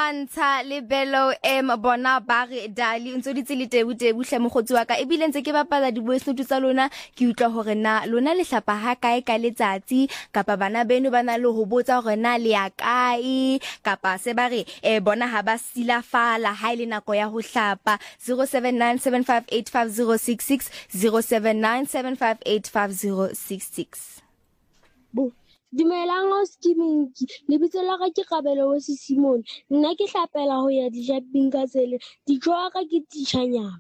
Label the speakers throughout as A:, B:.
A: Mantsha le Bello bona ba re dali ntse di tsele tebu hle mogotsi wa ka e bile ntse ke bapala di voice note tsa lona ke utlwa hore na lona le hlapa ha kae ka letsatsi kapa bana beno bana le ho botsa hore na le ya kae kapa se ba re bona ha ba sila fala ha ile nako ya ho hlapa 0797585066 0797585066.
B: Dumelang Skiminki lebitso la ka ke Kabelo wa Simone nna ke hlapela ho ya dijaping ka tsele dijo ka ke tishanyana.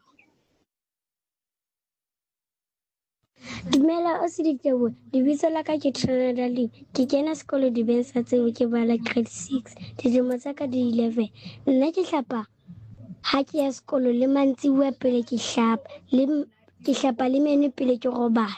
B: Dumela Osiditebo lebitso la ka ke Trinidad Dali ke kena sekolo dibensa tseo ke bala grade 6 dilemo tsa ka di 11 nna ke hlapa ha ke ya sekolo le mantsibuya pele ke hlapa le mene pele ke robala.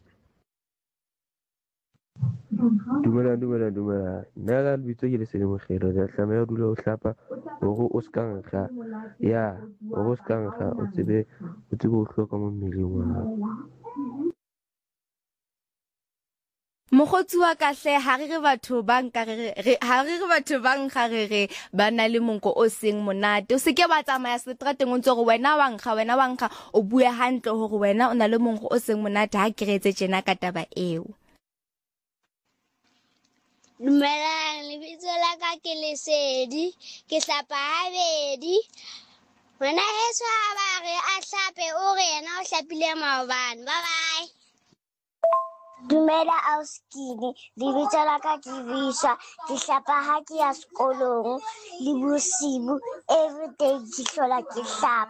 C: Dumela nna la lebitso ke le Selemokgelo ya tlameha ho dula o hlapa hore o ska nkga hore o ska nkga o tsebe ho hloka mo mmeleng wa hao.
A: Mogotsi wa ka hle ha re batho ba nka re ba na le monko o seng monate o se ke ba tsamaya strateng o ntse gore wena wa nkga o bue hantle hore wena o na le monko o seng monate ha ke retse tjena ka taba eo.
D: Dumelang lebitso la ka ke Lesedi ke hlapa habedi wena heso ha ba re a hlape o re yena o hlapile maobane. Bye bye.
E: Dumela Auskini lebitso la ka ke Visha ke hlapa ha ke ya sekolong le bosibu everyday ke hlola ke hlapa.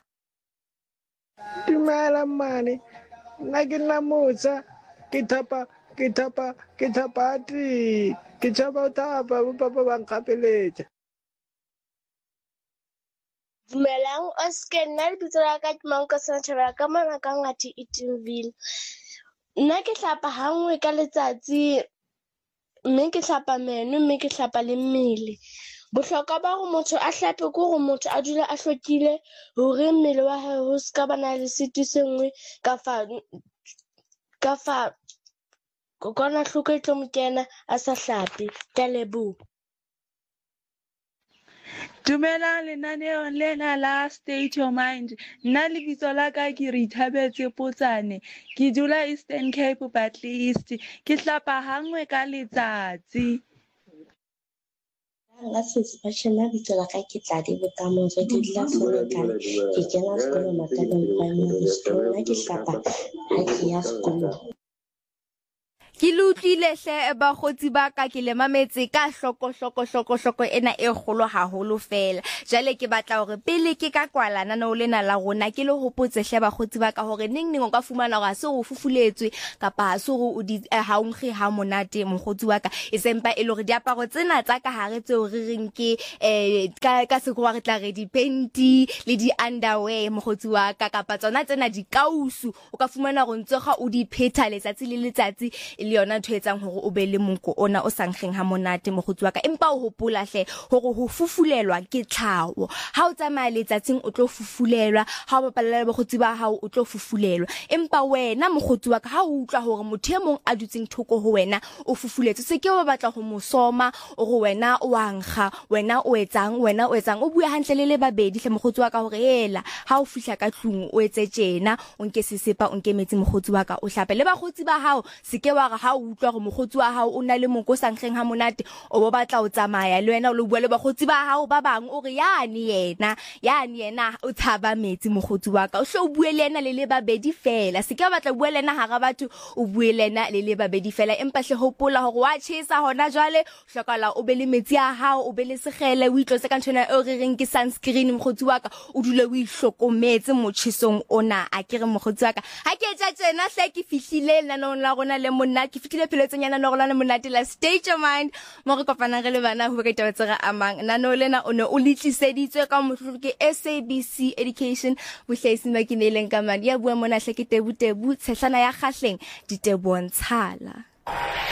F: Dumela mane nna ke nna motsa ke thapa ati ke tshaba thapa bo papa ba nkgapeletša.
B: Dumelang Oscar nna lebitso la ka ke Manko Sanchara ka mona ka Ngati Eatonville. Nna ke hlapa hangwe ka letsatsi mme ke hlapa meno mme ke hlapa le mmele. Bohlokwa ba hore motho a hlape ke hore motho a dula a hlwekile hore mmele wa hae ho ska bana le siti se nngwe ka fa kokwanahloko e tlo mo kena a sa hlape. Ke leboha.
G: Dumela lenaneo lena la State Your Mind nna lebitso la ka ke Rithabetse Potsane ke dula Eastern Cape Bartley East ke hlapa hangwe ka letsatsi.
H: La sesipashena bitso la ka ke Tladi Bokamoso ke dula Senekal ke kena sekolo Matabeng Primary School nna ke hlapa ha ke ya sekolo.
A: Ke lutlile hle ba khotsi ba ka ke le mametse ka hloko ena e kgolo haholo fela jale ke batla hore pele ke ka kwalana no lena la rona ke le hopotse hle ba khotsi ba ka hore ning o ka fumana hore se o fufuletswe kapa ha se o di ha unkge ha monate mogotsi wa ka e sempa e le hore diaparo tsena tsa ka hare tseo re reng ke ka se go re tla re di panty le di underwear mogotsi wa ka kapa tsona tsena di kausu o ka fumana hore ntsoga o di phetha letsatsi le letsatsi le yona thoetsang hore o be le monko ona o sankgeng ha monate mogotsi wa ka empa o hopola hle hore ho fufulelwa ke tlhawo ha o tsamaya letsatsing o tlo fufulelwa ha o bapalla le bogotsi ba hao o tlo fufulelwa empa wena mogotsi wa ka ha o utlwa hore motho e mong a dutseng thoko ho wena o fufuletse se ke wa batla ho mosoma o go wena o ankga wena o etsang o bua hantle le babedi hle mogotsi wa ka hore hela ha o fihla ka tlung o etse tjena o nke sesepa o nke metsi mogotsi wa ka o hlape le bagotsi ba hao se ke wa ha o utlwa go mogotsi wa hao o na le monko sankgeng ha monate o bo batla o tsamaya le wena o lo bua le bagotsi ba hao ba bang o re yani yena o tshaba metsi mogotsi wa ka o hlo bue le yena le babedi fela se ke batla bua le yena ha ga batho o bue le yena le babedi fela empa hle hopola hore wa tshisa hona jwale hlokala o be le metsi a hao o be le segele o itlose ka ntshona o re reng ke sunscreen mogotsi wa ka o dule o ihlokometse motjhisong ona a ke re mogotsi wa ka ha ke etsa tsena hle ke fihlile nna no la rona le monna ke fitlile pheletsonyana no rona le monate la State Your Mind mo re kopanang re le bana ho ka tabatsega amang nano lena o ne o litliseditswe ka mohlolo ke SABC Education bohlahisi makineleng ka mane ya bua mona hle ke Tebu tshehlana ya kgahleng Ditebontshana.